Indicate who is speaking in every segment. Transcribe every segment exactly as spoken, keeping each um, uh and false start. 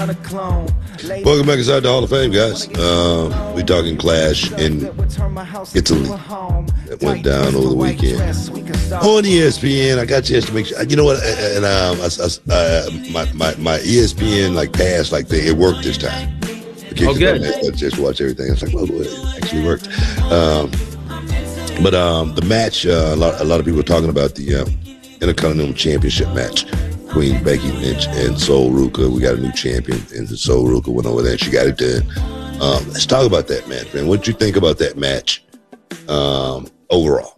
Speaker 1: Welcome back inside the Hall of Fame, guys. Uh, we talking Clash in Italy that went down over the weekend on E S P N. I got a chance to make sure. You know what? And um, I, I, uh, my, my my E S P N like pass like thing, it worked this time.
Speaker 2: Oh, good.
Speaker 1: I got a chance to watch everything. It's like, well, it actually worked. Um, but um, the match, uh, a lot a lot of people are talking about the uh, Intercontinental Championship match between Becky Lynch and Sol Ruca. We got a new champion, and Sol Ruca went over there and she got it done. Um, let's talk about that match, man. What did you think about that match um, overall?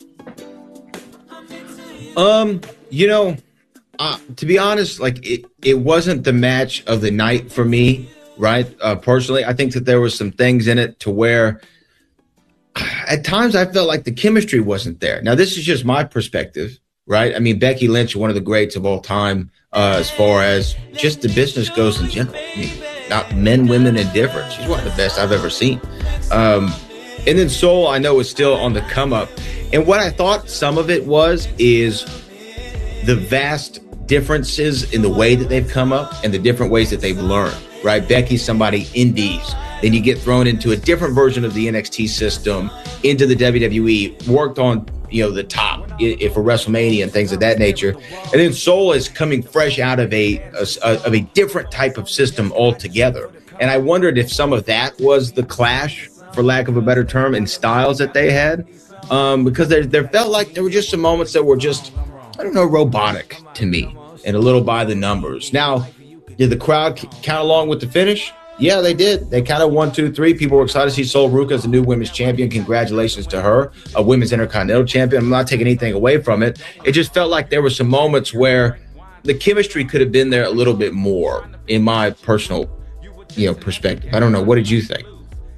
Speaker 2: Um, you know, uh, to be honest, like it, it wasn't the match of the night for me, right? Uh, personally, I think that there was some things in it to where at times I felt like the chemistry wasn't there. Now, this is just my perspective. Right. I mean, Becky Lynch, one of the greats of all time, uh, as far as just the business goes in general. I mean, not men, women, and different. She's one of the best I've ever seen. Um, and then Sol, I know, is still on the come up. And what I thought some of it was is the vast differences in the way that they've come up and the different ways that they've learned. Right. Becky's somebody indies. Then you get thrown into a different version of the N X T system, into the W W E, worked on, you know, the top if for WrestleMania and things of that nature. And then Sol is coming fresh out of a, a, of a different type of system altogether. And I wondered if some of that was the clash, for lack of a better term, in styles that they had. Um, because there, there felt like there were just some moments that were just, I don't know, robotic to me and a little by the numbers. Now, did the crowd count along with the finish? Yeah, they did. They kind of one, two, three. People were excited to see Sol Ruca as the new women's champion. Congratulations to her, a women's intercontinental champion. I'm not taking anything away from it. It just felt like there were some moments where the chemistry could have been there a little bit more, in my personal, you know, perspective. I don't know. What did you think?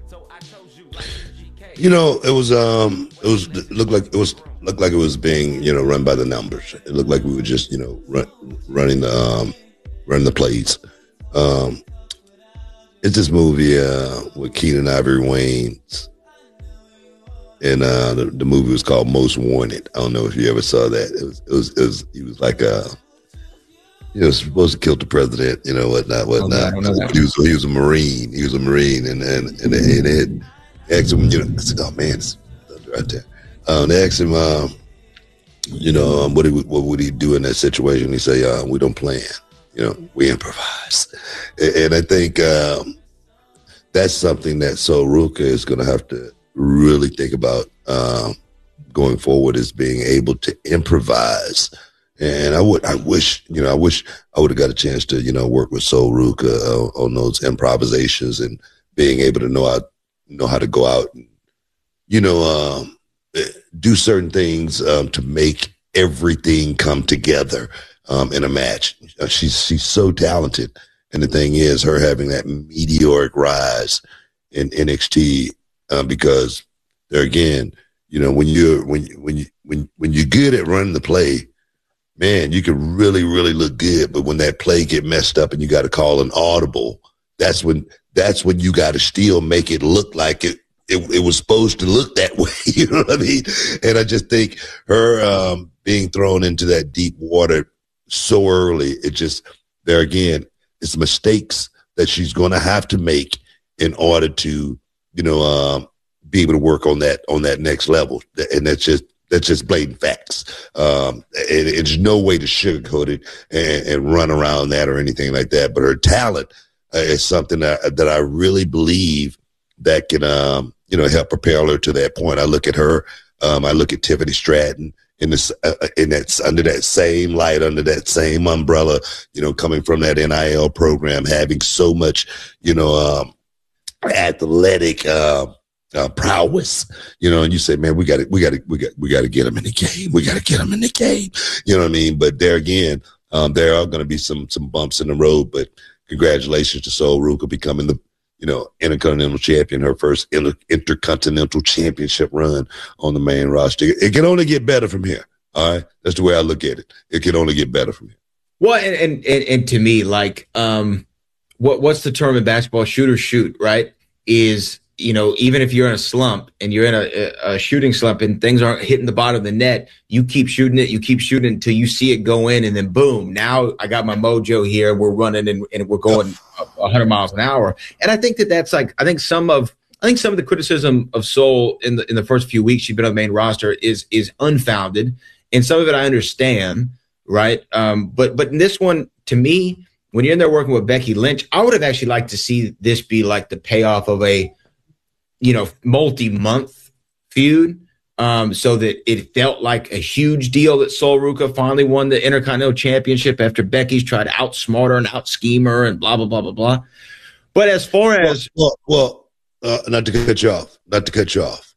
Speaker 1: You know, it was um, it was it looked like it was looked like it was being, you know, run by the numbers. It looked like we were just, you know, run, running the um, running the plays. Um, It's this movie uh, with Keenen Ivory Wayans, and uh, the, the movie was called Most Wanted. I don't know if you ever saw that. It was, it was, it was he was like a, you know, supposed to kill the president, you know, whatnot, whatnot.
Speaker 2: Oh, no, no, no.
Speaker 1: He was, he was a Marine. He was a Marine, and and and they, and they had asked him, you know, I said, oh man, it's right there. Um, they asked him, um, you know, um, what, he, what would he do in that situation? He say, uh, we don't plan. You know, we improvise. And I think um, that's something that Sol Ruca is going to have to really think about um, going forward, is being able to improvise. And I would, I wish, you know, I wish I would have got a chance to, you know, work with Sol Ruca uh, on those improvisations and being able to know how, know how to go out and, you know, um, do certain things um, to make everything come together. Um, in a match. Uh, she's she's so talented, and the thing is, her having that meteoric rise in N X T uh, because there again, you know, when you're when you, when you when when you're good at running the play, man, you can really really look good. But when that play get messed up and you got to call an audible, that's when that's when you got to still make it look like it. It, it was supposed to look that way, you know what I mean? And I just think her um, being thrown into that deep water so early, it just, there again, it's mistakes that she's going to have to make in order to, you know, um, be able to work on that, on that next level. And that's just, that's just blatant facts. Um, and it's no way to sugarcoat it and, and run around that or anything like that. But her talent uh, is something that, that I really believe that can, um, you know, help propel her to that point. I look at her, um, I look at Tiffany Stratton, in this, uh, in that, under that same light, under that same umbrella, you know, coming from that N I L program, having so much, you know, um, athletic, uh, uh, prowess, you know, and you say, man, we got to, we got to, we got, we got to get them in the game. We got to get them in the game. You know what I mean? But there again, um, there are going to be some, some bumps in the road, but congratulations to Sol Ruca becoming the, you know, Intercontinental Champion, her first inter- Intercontinental Championship run on the main roster. It can only get better from here. All right. That's the way I look at it. It can only get better from here.
Speaker 2: Well, and, and, and to me, like, um, what, what's the term in basketball? Shoot or shoot, right? Is you know, even if you're in a slump and you're in a, a shooting slump and things aren't hitting the bottom of the net, you keep shooting it, you keep shooting until you see it go in, and then boom, now I got my mojo here. We're running and, and we're going one hundred miles an hour. And I think that that's like, I think some of, I think some of the criticism of Sol in the in the first few weeks she's been on the main roster is is unfounded, and some of it I understand, right? Um, but but in this one, to me, when you're in there working with Becky Lynch, I would have actually liked to see this be like the payoff of a, you know, multi-month feud, um, so that it felt like a huge deal that Sol Ruca finally won the Intercontinental Championship after Becky's tried to outsmart her and out-scheme her and blah blah blah blah blah. But as far as
Speaker 1: well, well. well Uh, not to cut you off, not to cut you off,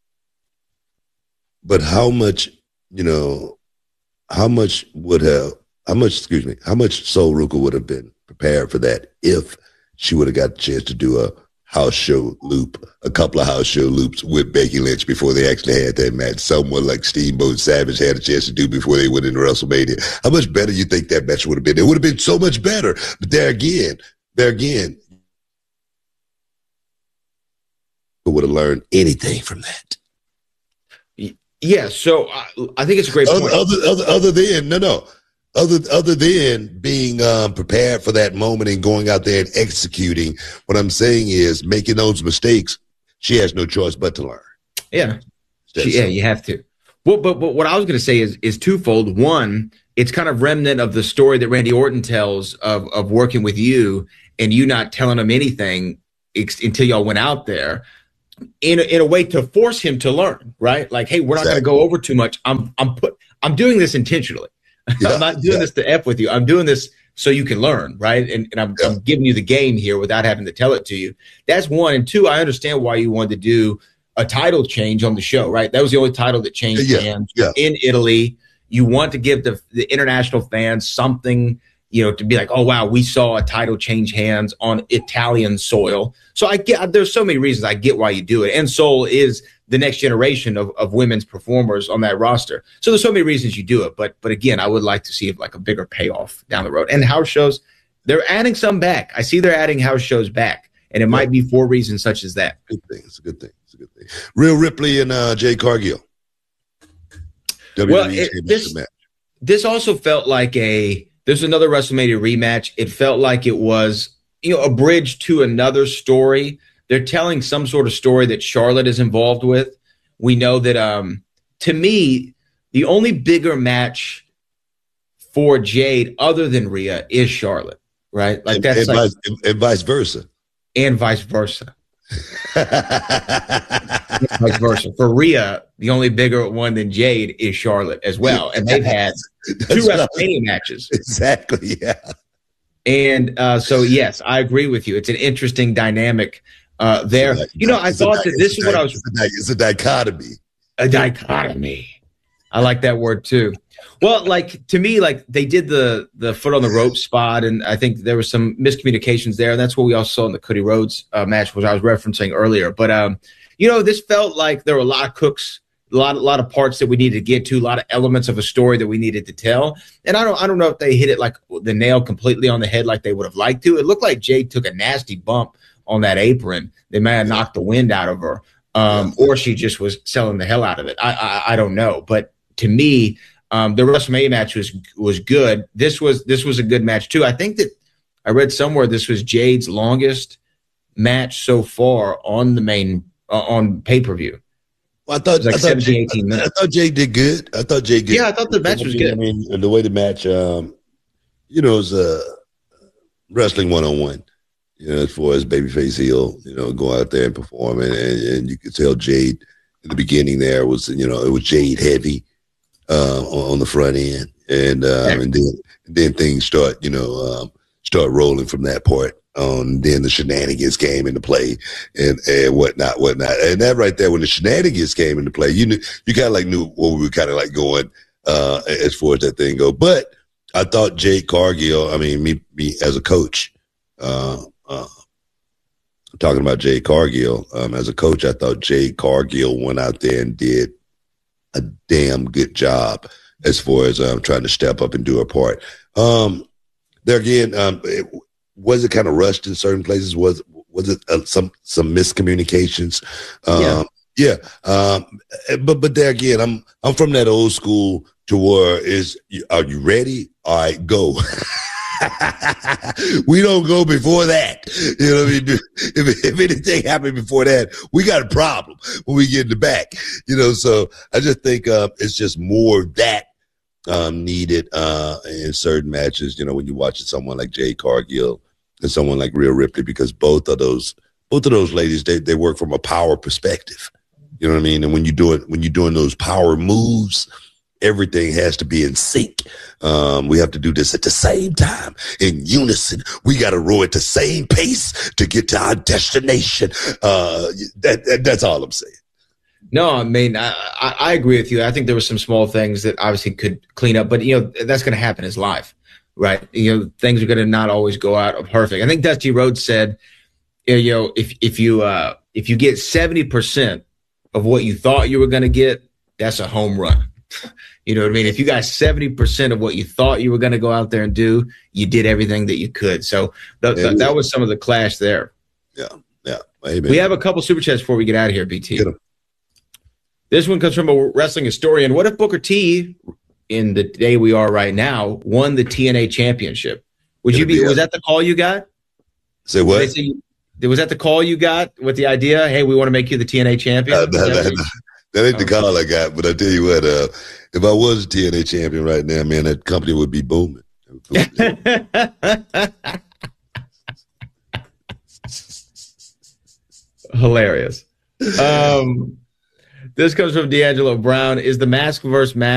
Speaker 1: but how much, you know, how much would have, how much, excuse me, how much Sol Ruca would have been prepared for that if she would have got the chance to do a house show loop, a couple of house show loops with Becky Lynch before they actually had that match, someone like Steamboat Savage had a chance to do before they went into WrestleMania. How much better you think that match would have been? It would have been so much better. But there again, there again, would have learned anything from that.
Speaker 2: Yeah, so I, I think it's a great
Speaker 1: other,
Speaker 2: point.
Speaker 1: Other, other, other than no, no, other, other than being um, prepared for that moment and going out there and executing. What I'm saying is, making those mistakes, she has no choice but to learn.
Speaker 2: Yeah, she, yeah, you have to. Well, but but what I was going to say is is twofold. One, it's kind of remnant of the story that Randy Orton tells of of working with you and you not telling him anything ex- until y'all went out there. In a, in a way to force him to learn, right? Like, hey, we're not exactly. going to go over too much. I'm I'm put I'm doing this intentionally. Yeah, I'm not doing yeah. this to F with you. I'm doing this so you can learn, right? And, and I'm, yeah. I'm giving you the game here without having to tell it to you. That's one. And two, I understand why you wanted to do a title change on the show, right? That was the only title that changed
Speaker 1: yeah.
Speaker 2: hands
Speaker 1: yeah.
Speaker 2: in Italy. You want to give the the international fans something, you know, to be like, oh, wow, we saw a title change hands on Italian soil. So I get, there's so many reasons I get why you do it. And Sol is the next generation of, of women's performers on that roster. So there's so many reasons you do it. But, but again, I would like to see like a bigger payoff down the road. And house shows, they're adding some back. I see they're adding house shows back. And it yeah. might be for reasons such as that.
Speaker 1: Good thing. It's a good thing. It's a good thing. Rhea Ripley and uh, Jade Cargill.
Speaker 2: W W E well, it, this, match. This also felt like a, there's another WrestleMania rematch. It felt like it was, you know, a bridge to another story. They're telling some sort of story that Charlotte is involved with. We know that, um, to me, the only bigger match for Jade other than Rhea is Charlotte, right? Like
Speaker 1: and,
Speaker 2: that's
Speaker 1: and,
Speaker 2: like,
Speaker 1: vice, and vice versa.
Speaker 2: And vice versa. Vice versa. For Rhea, the only bigger one than Jade is Charlotte as well. And they've had two WrestleMania matches.
Speaker 1: Exactly, yeah.
Speaker 2: And uh, so, yes, I agree with you. It's an interesting dynamic uh, there. It's a, you know, I thought a, that this is what I was.
Speaker 1: It's a, it's a dichotomy.
Speaker 2: A dichotomy. I like that word too. Well, like to me, like they did the the foot on the rope spot, and I think there was some miscommunications there. And that's what we also saw in the Cody Rhodes uh, match, which I was referencing earlier. But um, you know, this felt like there were a lot of cooks, a lot, a lot of parts that we needed to get to, a lot of elements of a story that we needed to tell. And I don't, I don't know if they hit it like the nail completely on the head, like they would have liked to. It looked like Jade took a nasty bump on that apron. They may have knocked the wind out of her, um, or she just was selling the hell out of it. I, I, I don't know, but to me. Um, the WrestleMania match was was good. This was this was a good match too. I think that I read somewhere this was Jade's longest match so far on the main uh, on pay per view.
Speaker 1: Well, I thought
Speaker 2: like
Speaker 1: I thought
Speaker 2: seventeen,
Speaker 1: Jade,
Speaker 2: eighteen minutes.
Speaker 1: I thought Jade did good. I thought Jade did.
Speaker 2: Yeah, I thought the match was good.
Speaker 1: I mean, the way the match, um, you know, is uh, wrestling one on one. You know, as far as babyface heel, you know, go out there and perform, and, and, and you could tell Jade in the beginning there was, you know, it was Jade heavy. Uh, on, on the front end, and uh, and then and then things start, you know, um, start rolling from that point on. Then the shenanigans came into play, and and whatnot, whatnot, and that right there, when the shenanigans came into play, you knew you kind of like knew what we were kind of like going uh, as far as that thing go. But I thought Jade Cargill, I mean, me me as a coach, uh, uh, talking about Jade Cargill um, as a coach, I thought Jade Cargill went out there and did a damn good job as far as um, trying to step up and do her part. Um, there again, um, it, was it kind of rushed in certain places? Was was it uh, some some miscommunications? Um,
Speaker 2: Yeah.
Speaker 1: Yeah, um, but but there again, I'm I'm from that old school to where is are you ready? All right, go. We don't go before that. You know what I mean? If, if anything happened before that, we got a problem when we get in the back. You know, so I just think uh, it's just more of that um, needed uh, in certain matches. You know, when you're watching someone like Jade Cargill and someone like Rhea Ripley, because both of those both of those ladies they they work from a power perspective. You know what I mean? And when you do it, when you're doing those power moves, everything has to be in sync. Um, we have to do this at the same time, in unison. We got to row at the same pace to get to our destination. Uh, that, that that's all I'm saying.
Speaker 2: No, I mean, I, I agree with you. I think there were some small things that obviously could clean up, but, you know, that's going to happen as life, right? You know, things are going to not always go out perfect. I think Dusty Rhodes said, you know, if, if you, uh, if you get seventy percent of what you thought you were going to get, that's a home run. You know what I mean? If you got seventy percent of what you thought you were going to go out there and do, you did everything that you could. So th- th- that was some of the clash there.
Speaker 1: Yeah, yeah. Amen.
Speaker 2: We have a couple super chats before we get out of here, B T. This one comes from a wrestling historian. What if Booker T, in the day we are right now, won the T N A championship? Would you be, was that the call you got?
Speaker 1: Say what?
Speaker 2: Was that the call you got with the idea, hey, we want to make you the T N A champion?
Speaker 1: Uh, that, that, that ain't the call I got, but I tell you what, uh, if I was a T N A champion right now, man, that company would be booming.
Speaker 2: Hilarious. Um, this comes from D'Angelo Brown. Is the mask versus mask